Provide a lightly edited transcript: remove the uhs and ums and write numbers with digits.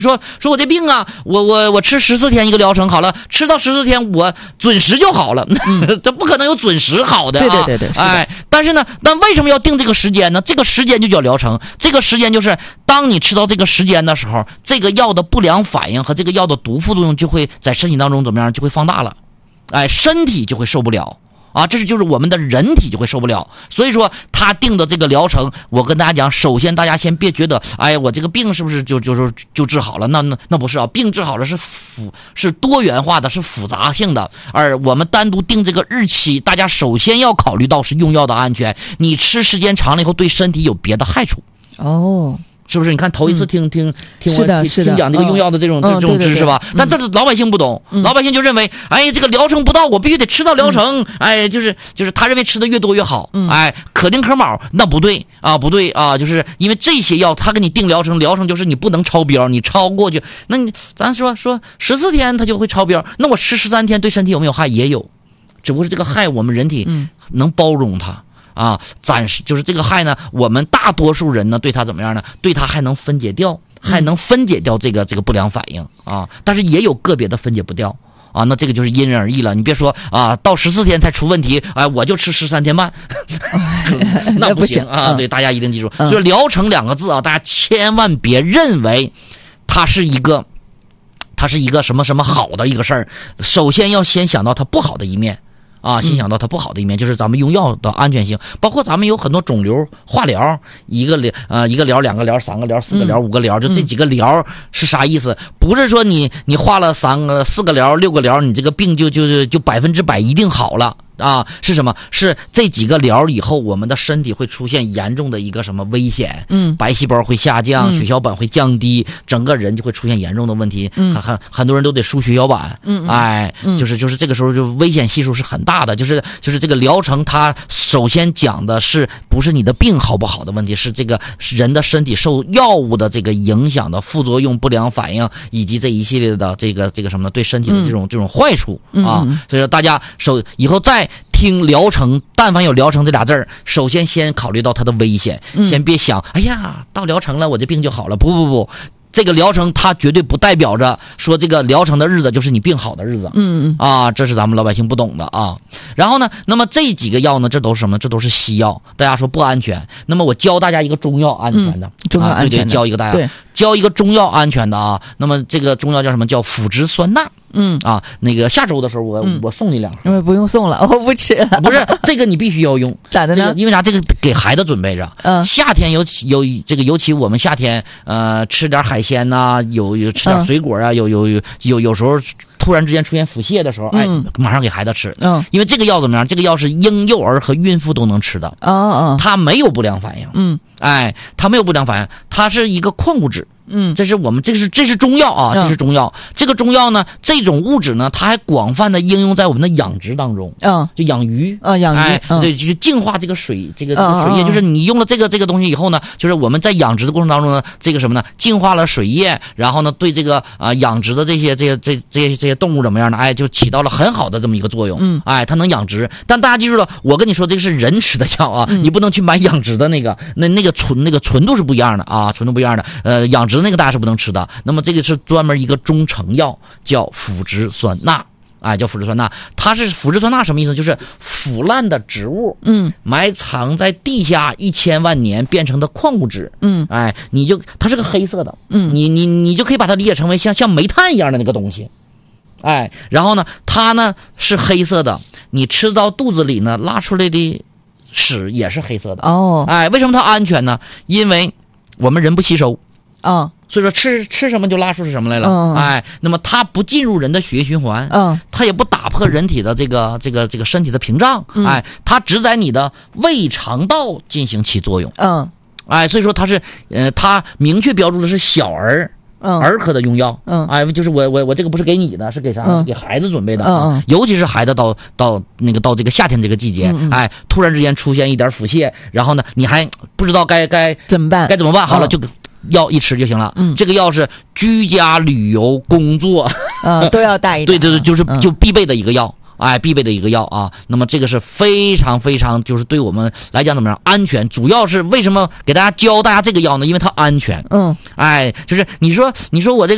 说我这病啊，我吃14天一个疗程好了，吃到14天我准时就好了，这不可能有准时好的啊。 对， 但是呢，为什么要定这个时间呢？这个时间就叫疗程，这个时间就是当你吃到这个时间的时候，这个药的不良反应和这个药的毒副作用就会在身体当中怎么样，就会放大了，身体就会受不了。这就是我们的人体就会受不了，所以说他定的这个疗程，我跟大家讲，首先大家先别觉得，我这个病是不是就治好了？那不是啊，病治好了是多元化的，是复杂性的，而我们单独定这个日期，大家首先要考虑到是用药的安全，你吃时间长了以后对身体有别的害处。是不是？你看头一次听我讲这个用药的这种知识吧？但这老百姓不懂，老百姓就认为，这个疗程不到，我必须得吃到疗程，就是他认为吃的越多越好，可丁可卯，那不对啊，不对啊，就是因为这些药他给你定疗程就是你不能超标，你超过去，那你咱说14天他就会超标，那我吃13天对身体有没有害？也有，只不过是这个害我们人体能包容它。暂时就是这个害呢，我们大多数人呢对它怎么样呢？对它还能分解掉，这个不良反应啊，但是也有个别的分解不掉啊，那这个就是因人而异了。你别说到14天才出问题，我就吃13天半，那不行啊。对，大家一定记住，所以疗程2个字啊，大家千万别认为它是一个什么什么好的一个事儿，首先要先想到它不好的一面。先想到它不好的一面，就是咱们用药的安全性，包括咱们有很多肿瘤化疗，一个疗、2个疗、3个疗、4个疗、5个疗，就这几个疗是啥意思？不是说你化了4个疗、6个疗，你这个病就100%一定好了。是什么？是这几个疗以后，我们的身体会出现严重的一个什么危险？白细胞会下降，血小板会降低，整个人就会出现严重的问题。很多人都得输血小板。就是这个时候就危险系数是很大的。就是这个疗程，它首先讲的是不是你的病好不好的问题，是这个人的身体受药物的这个影响的副作用、不良反应，以及这一系列的这个什么对身体的这种坏处所以说大家以后再听疗程，但凡有疗程这俩字儿，首先考虑到它的危险，先别想到疗程了我这病就好了，不，这个疗程它绝对不代表着说这个疗程的日子就是你病好的日子。这是咱们老百姓不懂的啊。然后呢，那么这几个药呢，这都是什么？这都是西药，大家说不安全。那么我教大家一个中药安全的， 中药安全的， 教一个大家，教一个中药安全的啊。那么这个中药叫什么？叫腐殖酸钠。那个下周的时候我送你2盒。 不用送了，我不吃了。 不是这个你必须要用， 咋的呢？ 因为啥？这个给孩子准备着。夏天尤其我们夏天吃点海鲜呐，有吃点水果啊，有时候突然之间出现腹泻的时候，马上给孩子吃。因为这个药怎么样？这个药是婴幼儿和孕妇都能吃的。它没有不良反应。它没有不良反应，它是一个矿物质。这是中药啊，这是中药。这个中药呢，这种物质呢，它还广泛的应用在我们的养殖当中。就养鱼养鱼。 对，就是净化这个水，这个水液，就是你用了这个东西以后呢，就是我们在养殖的过程当中呢，这个什么呢，净化了水液，然后呢，对这个养殖的这些动物怎么样呢？就起到了很好的这么一个作用。它能养殖。但大家记住了，我跟你说，这个是人吃的药啊，你不能去买养殖的那个纯度是不一样的啊，纯度不一样的。养殖那个大家是不能吃的。那么这个是专门一个中成药，叫腐殖酸钠。叫腐殖酸钠。它是腐殖酸钠什么意思？就是腐烂的植物，埋藏在地下1000万年变成的矿物质。它是个黑色的。你就可以把它理解成为像煤炭一样的那个东西。然后呢，它呢是黑色的，你吃到肚子里呢，拉出来的屎也是黑色的。为什么它安全呢？因为我们人不吸收。所以说吃什么就拉出什么来了。那么它不进入人的血液循环。它也不打破人体的这个身体的屏障。它只在你的胃肠道进行起作用。所以说它是它明确标注的是小儿科的用药。就是我这个不是给你的，是给啥？是给孩子准备的。尤其是孩子到这个夏天这个季节，突然之间出现一点腹泻，然后呢你还不知道该怎么办？ 好了，就药一吃就行了。这个药是居家旅游工作都要带一带。 对，就必备的一个药。必备的一个药啊。那么这个是非常非常，就是对我们来讲怎么样安全。主要是为什么给大家教大家这个药呢？因为它安全。就是你说我这个